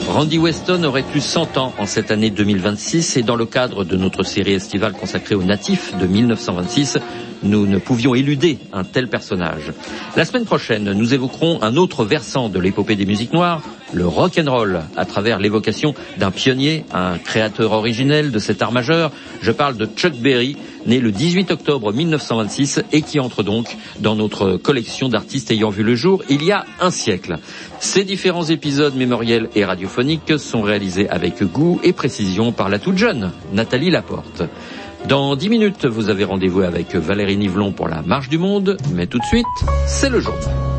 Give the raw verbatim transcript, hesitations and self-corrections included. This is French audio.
Randy Weston aurait eu cent ans en cette année deux mille vingt-six et dans le cadre de notre série estivale consacrée aux natifs de mille neuf cent vingt-six, nous ne pouvions éluder un tel personnage. La semaine prochaine, nous évoquerons un autre versant de l'épopée des musiques noires, le rock'n'roll, à travers l'évocation d'un pionnier, un créateur originel de cet art majeur. Je parle de Chuck Berry, né le dix-huit octobre mille neuf cent vingt-six et qui entre donc dans notre collection d'artistes ayant vu le jour il y a un siècle. Ces différents épisodes mémoriels et radiophoniques sont réalisés avec goût et précision par la toute jeune Nathalie Laporte. Dans dix minutes, vous avez rendez-vous avec Valérie Nivelon pour la Marche du Monde, mais tout de suite, c'est le journal.